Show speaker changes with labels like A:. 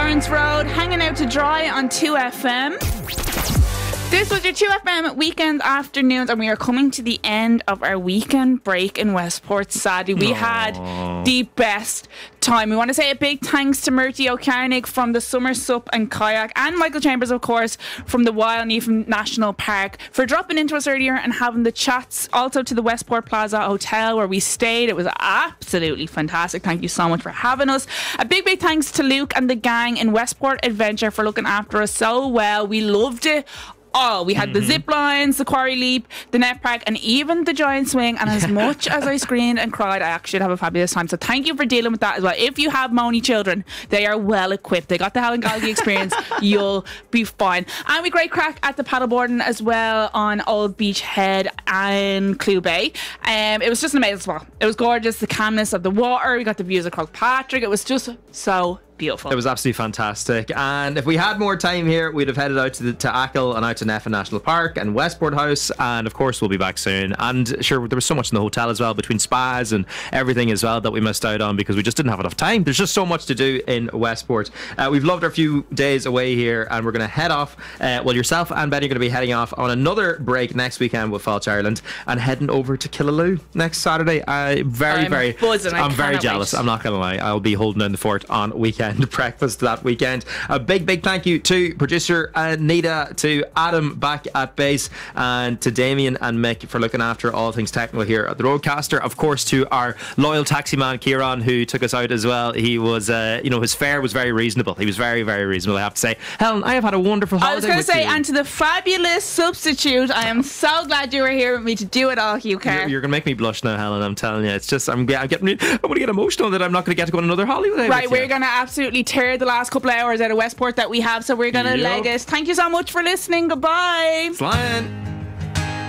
A: Lawrence Road, hanging out to dry on 2FM. This was your 2FM weekend afternoons, and we are coming to the end of our weekend break in Westport. Sadly, we had the best time. We want to say a big thanks to Murty O'Carnig from the Summer Sup and Kayak, and Michael Chambers, of course, from the Wild Neatham National Park, for dropping into us earlier and having the chats. Also to the Westport Plaza Hotel where we stayed. It was absolutely fantastic. Thank you so much for having us. A big thanks to Luke and the gang in Westport Adventure for looking after us so well. We loved it. Oh, we had the zip lines, the quarry leap, the net park, and even the giant swing. And as much as I screamed and cried, I actually did have a fabulous time. So thank you for dealing with that as well. If you have moany children, they are well equipped. They got the Helen Galgi experience. You'll be fine. And we great crack at the paddleboarding as well on Old Beach Head and Clew Bay. It was just an amazing spot. It was gorgeous. The calmness of the water. We got the views of Croagh-Patrick. It was just so beautiful.
B: It was absolutely fantastic. And if we had more time here, we'd have headed out to Achill and out to Neffa National Park and Westport House, and of course we'll be back soon. And sure, there was so much in the hotel as well, between spas and everything as well, that we missed out on because we just didn't have enough time. There's just so much to do in Westport. We've loved our few days away here, and we're going to head off. Well, yourself and Ben are going to be heading off on another break next weekend with Falch Ireland and heading over to Killaloo next Saturday. I'm very jealous. I'm not going to lie. I'll be holding down the fort on weekend breakfast that weekend. A big thank you to producer Anita, to Adam back at base, and to Damien and Mick for looking after all things technical here at the Roadcaster. Of course, to our loyal taxi man Kieran, who took us out as well. He was his fare was very reasonable. He was very reasonable, I have to say. Helen, I have had a wonderful holiday. I was going to say, and to the fabulous substitute, I am so glad you were here with me to do it all, Hugh Kerr. You're going to make me blush now, Helen. I'm telling you, it's just I'm going to get emotional that I'm not going to get to go on another holiday. Right, we're going to absolutely tear the last couple of hours out of Westport that we have, so we're going to leg it. Thank you so much for listening. Goodbye. Slán.